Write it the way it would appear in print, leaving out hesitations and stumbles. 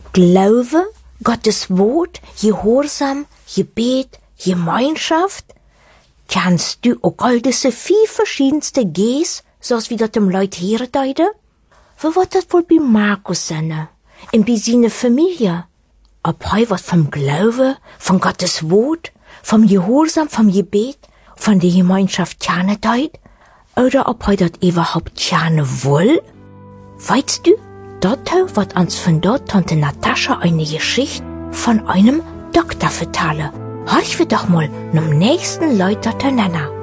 Glaube, Gottes Wort, Gehorsam, Gebet, Gemeinschaft? Kennst du auch all diese viel verschiedenste Gs, so's wie dat dem Leut herdeide? Wo wird das wohl bei Markus sein? Und bei seiner Familie? Ob hei was vom Glaube, von Gottes Wort, vom Gehorsam, vom Gebet, von der Gemeinschaft kennen deut? Oder ob hei dat überhaupt kennen will? Weißt du, dort wird uns von dort Tante Natascha eine Geschichte von einem Doktor vertellen. Horch wir doch mal nem nächsten Leute nennen.